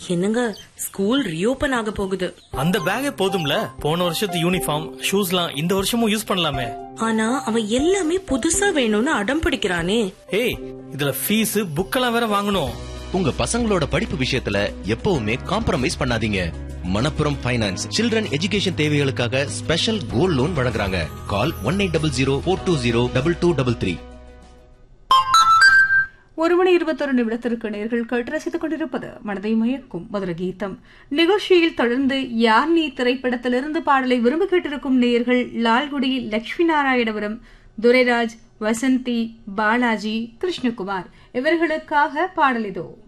என்னங்க, school reopen ஆக போகுது. அந்த பேக்கே போதும்ல, போன வருஷத்து யூனிஃபார்ம் ஷூஸ்லாம் இந்த வருஷமும் யூஸ் பண்ணலாமே. ஆனா அவன் எல்லாமே புதுசா வேணும்னு அடம் பிடிக்கிறானே. ஏய், இதுல ஃபீஸ் புக்கெல்லாம் வேற வாங்கணும். உங்க பசங்களோட படிப்பு விஷயத்துல எப்பவுமே காம்ப்ரமைஸ் பண்ணாதீங்க. மணப்புரம் ஃபைனான்ஸ் சில்ட்ரன் எஜுகேஷன் தேவைகளுக்காக ஸ்பெஷல் கோல்ட் லோன் வழங்குறாங்க. கால் 1800420223. 1:21 நேர்கள் கேட்டு ரசித்துக் கொண்டிருப்பது மனதை மயக்கும் மதுர கீதம் நிகழ்ச்சியில். தொடர்ந்து யார் நீ திரைப்படத்திலிருந்து பாடலை விரும்பி கேட்டிருக்கும் நேயர்கள் லால்குடி, லட்சுமி நாராயணபுரம், துரைராஜ், வசந்தி, பாலாஜி, கிருஷ்ணகுமார் இவர்களுக்காக பாடல் இதோ.